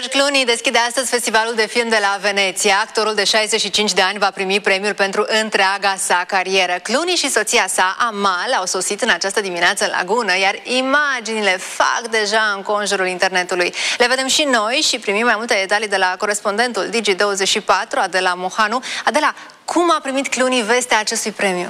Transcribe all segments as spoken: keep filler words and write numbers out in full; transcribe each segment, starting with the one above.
George Clooney deschide astăzi festivalul de film de la Veneția. Actorul de șaizeci și cinci de ani va primi premiul pentru întreaga sa carieră. Clooney și soția sa, Amal, au sosit în această dimineață în lagună, iar imaginile fac deja înconjurul internetului. Le vedem și noi și primim mai multe detalii de la corespondentul Digi douăzeci și patru, Adela Mohanu. Adela, cum a primit Clooney vestea acestui premiu?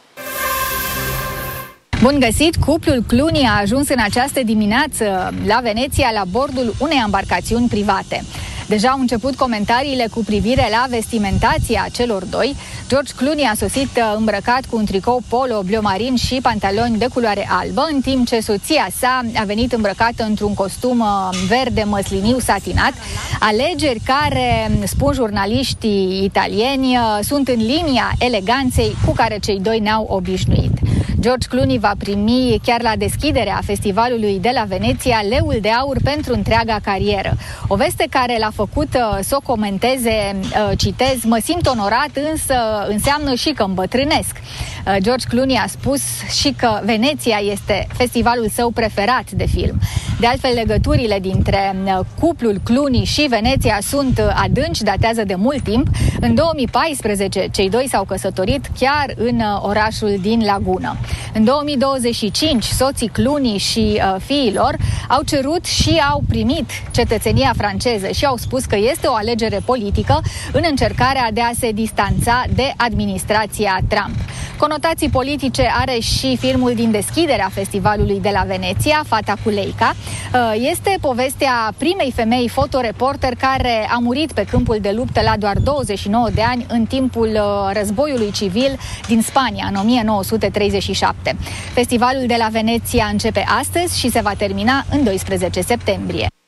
Bun găsit! Cuplul Clooney a ajuns în această dimineață la Veneția la bordul unei embarcațiuni private. Deja au început comentariile cu privire la vestimentația celor doi. George Clooney a sosit îmbrăcat cu un tricou polo bleu marin și pantaloni de culoare albă, în timp ce soția sa a venit îmbrăcată într-un costum verde măsliniu satinat. Alegeri care, spun jurnaliștii italieni, sunt în linia eleganței cu care cei doi ne-au obișnuit. George Clooney va primi chiar la deschiderea festivalului de la Veneția Leul de Aur pentru întreaga carieră. O veste care l-a făcut uh, să o comenteze, uh, citez, mă simt onorat, însă înseamnă și că îmbătrânesc. Uh, George Clooney a spus și că Veneția este festivalul său preferat de film. De altfel, legăturile dintre uh, cuplul Clooney și Veneția sunt uh, adânci, datează de mult timp. În două mii paisprezece, cei doi s-au căsătorit chiar în uh, orașul din Lagună. În două mii douăzeci și cinci, soții Clooney și uh, fiilor au cerut și au primit cetățenia franceză și au spus că este o alegere politică în încercarea de a se distanța de administrația Trump. Conotații politice are și filmul din deschiderea festivalului de la Veneția, Fata cu Leica. Este povestea primei femei fotoreporter care a murit pe câmpul de luptă la doar douăzeci și nouă de ani în timpul războiului civil din Spania în o mie nouă sute treizeci și șapte. Festivalul de la Veneția începe astăzi și se va termina în doisprezece septembrie.